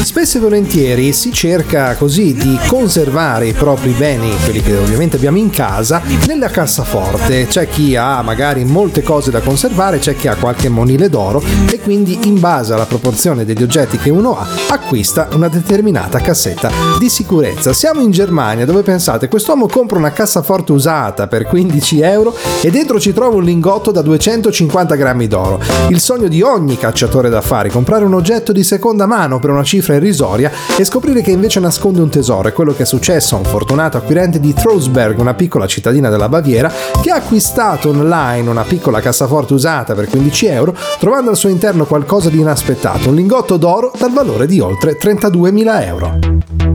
Spesso e volentieri si cerca così di conservare i propri beni, quelli che ovviamente abbiamo in casa, nella cassaforte. C'è chi ha magari molte cose da conservare, c'è chi ha qualche monile d'oro e quindi in base alla proporzione degli oggetti che uno ha acquista una determinata cassetta di sicurezza. Siamo in Germania dove, pensate, quest'uomo compra una cassaforte usata per 15 euro e dentro ci trova un lingotto da 250 grammi d'oro. Il sogno di ogni cacciatore d'affari, comprare un oggetto di seconda mano per una cifra irrisoria e scoprire che invece nasconde un tesoro. È quello che è successo a un fortunato acquirente di Trausberg, una piccola cittadina della Baviera, che ha acquistato online una piccola cassaforte usata per 15 euro, trovando al suo interno qualcosa di inaspettato, un lingotto d'oro dal valore di oltre 32.000 euro.